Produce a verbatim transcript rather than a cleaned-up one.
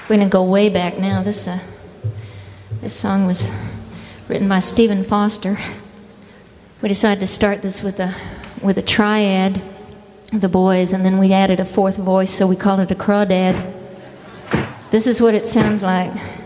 We're going to go way back now. This uh, this song was written by Stephen Foster. We decided to start this with a with a triad, the boys, and then we added a fourth voice, so we called it a crawdad. This is what it sounds like.